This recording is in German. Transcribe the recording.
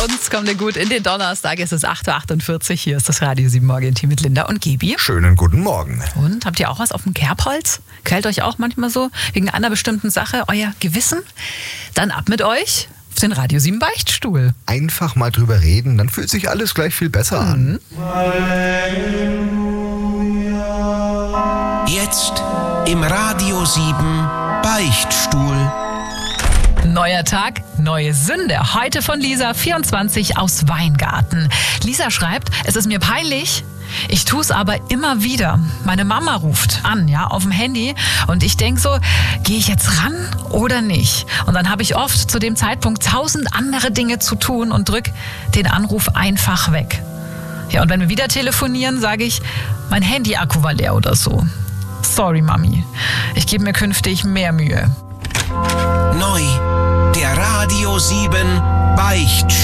uns. Kommt ihr gut in den Donnerstag. Es ist 8.48 Uhr. Hier ist das Radio 7 Morgen-Team mit Linda und Gebi. Schönen guten Morgen. Und habt ihr auch was auf dem Kerbholz? Quält euch auch manchmal so wegen einer bestimmten Sache euer Gewissen? Dann ab mit euch auf den Radio 7 Beichtstuhl. Einfach mal drüber reden, dann fühlt sich alles gleich viel besser an. Jetzt im Radio 7 Beichtstuhl. Neuer Tag, neue Sünde. Heute von Lisa, 24, aus Weingarten. Lisa schreibt, es ist mir peinlich, ich tue es aber immer wieder. Meine Mama ruft an, ja, auf dem Handy und ich denke so, gehe ich jetzt ran oder nicht? Und dann habe ich oft zu dem Zeitpunkt 1000 andere Dinge zu tun und drück den Anruf einfach weg. Ja, und wenn wir wieder telefonieren, sage ich, mein Handy-Akku war leer oder so. Sorry, Mami. Ich gebe mir künftig mehr Mühe. Neu, der Radio 7 Beichtstuhl.